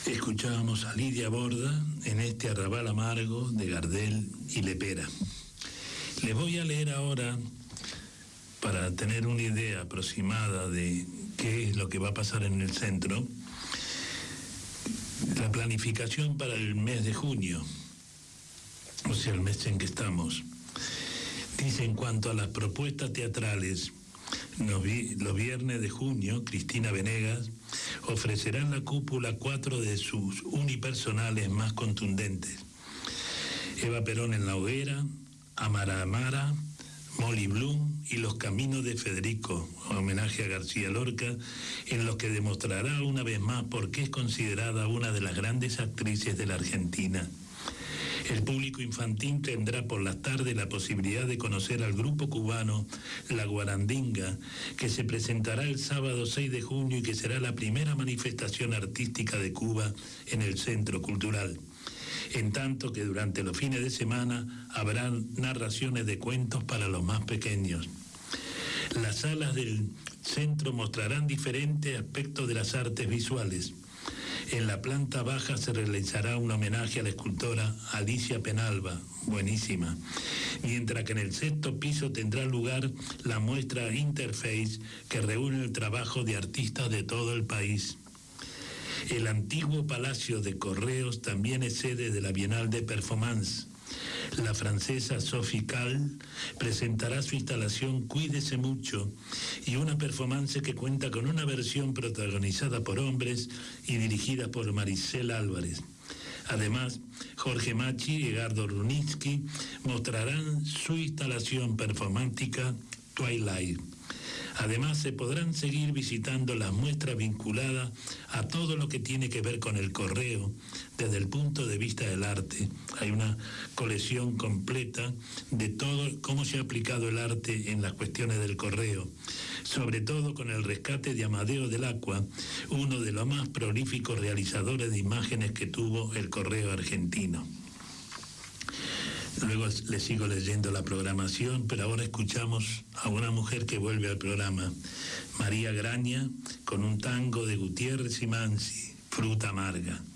Escuchábamos a Lidia Borda en este arrabal amargo de Gardel y Lepera. Les voy a leer ahora, para tener una idea aproximada de qué es lo que va a pasar en el centro, la planificación para el mes de junio, o sea, el mes en que estamos. Dice, en cuanto a las propuestas teatrales, los viernes de junio, Cristina Venegas ofrecerá en la cúpula 4 de sus unipersonales más contundentes. Eva Perón en la hoguera, Amara Amara, Molly Bloom y Los Caminos de Federico, homenaje a García Lorca, en los que demostrará una vez más por qué es considerada una de las grandes actrices de la Argentina. El público infantil tendrá por las tardes la posibilidad de conocer al grupo cubano La Guarandinga, que se presentará el sábado 6 de junio y que será la primera manifestación artística de Cuba en el Centro Cultural. En tanto que durante los fines de semana habrá narraciones de cuentos para los más pequeños. Las salas del centro mostrarán diferentes aspectos de las artes visuales. En la planta baja se realizará un homenaje a la escultora Alicia Penalba, buenísima, mientras que en el sexto piso tendrá lugar la muestra Interface, que reúne el trabajo de artistas de todo el país. El antiguo Palacio de Correos también es sede de la Bienal de Performance. La francesa Sophie Calle presentará su instalación Cuídese Mucho y una performance que cuenta con una versión protagonizada por hombres y dirigida por Maricela Álvarez. Además, Jorge Machi y Edgardo Runitzky mostrarán su instalación performática Twilight. Además, se podrán seguir visitando las muestras vinculadas a todo lo que tiene que ver con el correo desde el punto de vista del arte. Hay una colección completa de todo cómo se ha aplicado el arte en las cuestiones del correo, sobre todo con el rescate de Amadeo del Acqua, uno de los más prolíficos realizadores de imágenes que tuvo el correo argentino. Luego les sigo leyendo la programación, pero ahora escuchamos a una mujer que vuelve al programa, María Graña, con un tango de Gutiérrez y Mansi, Fruta Amarga.